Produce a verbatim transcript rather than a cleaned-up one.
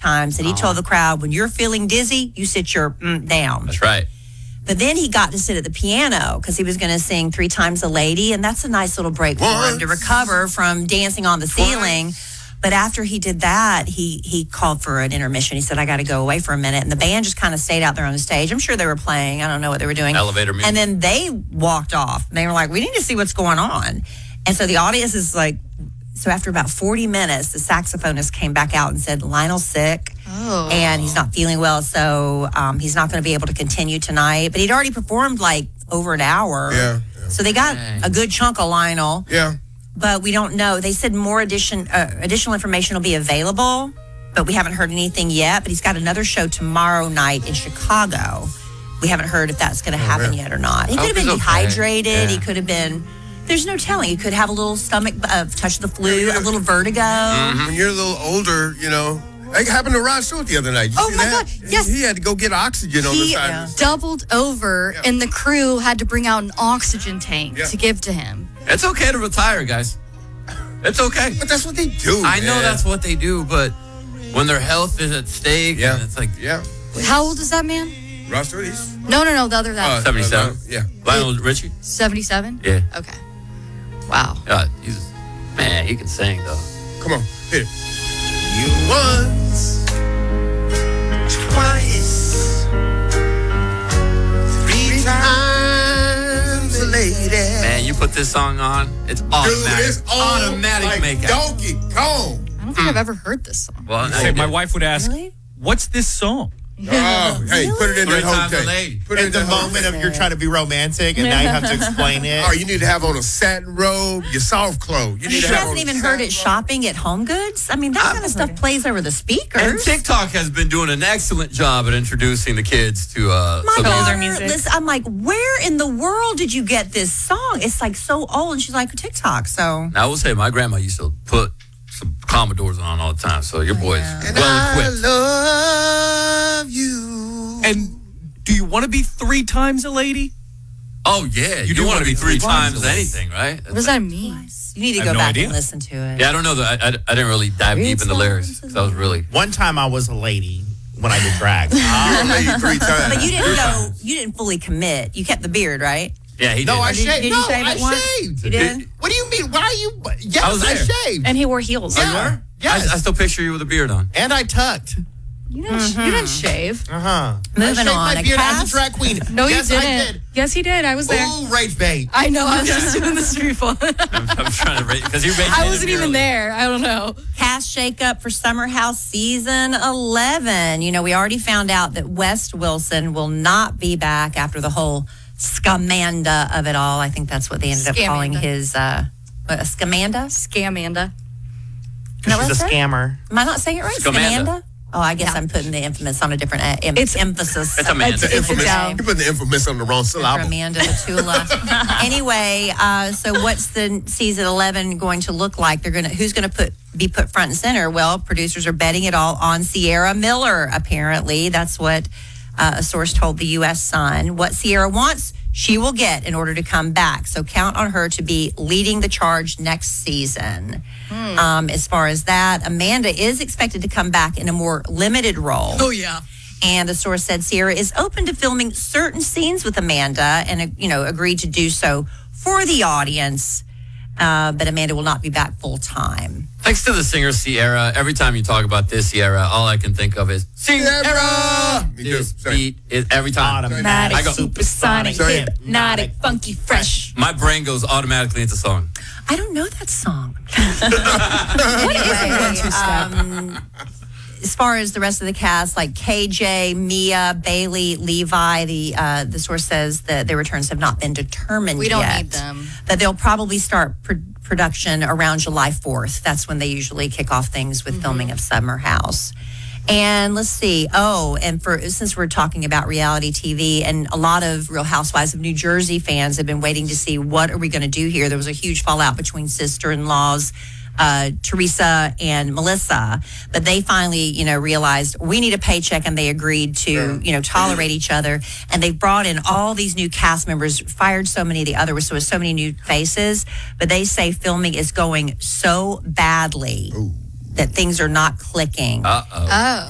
times that he Oh. told the crowd, when you're feeling dizzy, you sit your mm, down. That's right. But then he got to sit at the piano because he was going to sing Three Times a Lady, and that's a nice little break for him to recover from dancing on the ceiling. But after he did that, he he called for an intermission. He said, I got to go away for a minute. And the band just kind of stayed out there on the stage. I'm sure they were playing. I don't know what they were doing. Elevator music. And then they walked off. They were like, we need to see what's going on. And so the audience is like, so after about forty minutes, the saxophonist came back out and said, Lionel's sick. Oh. And he's not feeling well, so um, he's not going to be able to continue tonight. But he'd already performed like over an hour. Yeah. yeah. So they got Dang. a good chunk of Lionel. Yeah. But we don't know. They said more addition, uh, additional information will be available, but we haven't heard anything yet. But he's got another show tomorrow night in Chicago. We haven't heard if that's going to happen man. yet or not. He could have Hope been he's okay. dehydrated. Yeah. He could have been... There's no telling. He could have a little stomach uh, touch of the flu, a little vertigo. When you're a little older, you know. It happened to Rod Stewart the other night. You Oh, see my that? God, yes. He, he had to go get oxygen on the He side. Yeah. doubled over, Yeah. and the crew had to bring out an oxygen tank Yeah. to give to him. It's okay to retire, guys. It's okay. But that's what they do. I know man. that's what they do, but when their health is at stake, Yeah. and it's like Yeah. How old is that man? Rod Stewart, he's. No, no, no, the other that. uh, seventy-seven. uh, yeah. Lionel Richie. seventy-seven? Yeah. Okay. Wow. God, he's man. He can sing though. Come on. Hit it. You once, twice, three times a lady. Man, you put this song on, it's Dude, automatic. it's on automatic like make out. Donkey Kong. I don't think I've ever heard this song. Well, now Say, you my did. wife would ask, Really? what's this song? Oh, hey, put it in Three that whole times a thing. lady. Put it in At the that whole moment thing. of you're trying to be romantic, and now you have to explain it. Oh, you need to have on a satin robe, your soft clothes. You I need mean, to she have hasn't on a even heard satin it robe. shopping at Home Goods. I mean, that kind of stuff plays over the speakers. And TikTok has been doing an excellent job at introducing the kids to uh My some daughter, music. listen, I'm like, where in the world did you get this song? It's like so old. And she's like, TikTok. So I will say, my grandma used to put some Commodores on all the time, so your boy's And well I equipped. love you. And do you want to be three times a lady? Oh yeah, you, do want to be three times times a lady. anything, right? What does that mean? you need to I go have no back idea. and listen to it. Yeah, I don't know. That I, I, I didn't really dive deep in the lyrics because I was really. One time I was a lady when I did drag. You're a lady three times. But you didn't go, you didn't fully commit. You kept the beard, right? Yeah, he No, did. I Did- shaved. did you no, shave I it once? shaved. You did? What do you mean? Why are you? Yes, I was I, there. shaved. And he wore heels. Oh, you were? Yes. I, I still picture you with a beard on. And I tucked. You didn't, you didn't shave. Uh huh. Moving I shaved on. my A beard cast? as a drag queen. No, yes, you I didn't. did. Yes, he did. I was there. Ooh, rage bait. I know. I was just doing the street one. I'm, I'm trying to rate because you. I wasn't even there. I don't know. Cast shakeup for Summer House season eleven. You know, we already found out that West Wilson will not be back after the whole scamanda of it all. I think that's what they ended up calling Scamanda. his uh, what, a scamanda. Scamanda. No, She's what's a that? scammer. Am I not saying it right? Scamanda. Scamanda? Oh, I guess Yeah. I'm putting the infamous on a different uh, em- It's- emphasis. It's Amanda. The It's infamous, down. you put the infamous on the wrong For syllable. Amanda Batula. Anyway, uh, so what's the season eleven going to look like? They're gonna who's gonna put be put front and center? Well, producers are betting it all on Sierra Miller. Apparently, that's what uh, a source told the U S Sun. What Sierra wants, she will get in order to come back. So count on her to be leading the charge next season. Um, as far as that, Amanda is expected to come back in a more limited role. Oh yeah. And the source said Sierra is open to filming certain scenes with Amanda and, uh, you know, agreed to do so for the audience. Uh, but Amanda will not be back full time. Thanks to the singer Sierra. Every time you talk about this Sierra, all I can think of is Sierra. Me too. This Same. beat is every time. Automatic, I go- supersonic, Same. hypnotic, funky, fresh. My brain goes automatically into song. I don't know that song. What is it? One, two, step? Um, as far as the rest of the cast, like K J, Mia, Bailey, Levi, the uh, the source says that their returns have not been determined We don't yet. need them. That they'll probably start pr- production around July fourth. That's when they usually kick off things with filming of Summer House. And let's see. Oh, and for since we're talking about reality T V, and a lot of Real Housewives of New Jersey fans have been waiting to see what are we going to do here. There was a huge fallout between sister-in-laws, uh, Teresa and Melissa, but they finally, you know, realized we need a paycheck, and they agreed to, you know, tolerate each other. And they've brought in all these new cast members, fired so many of the others, so so many new faces. But they say filming is going so badly that things are not clicking. Uh oh. Oh.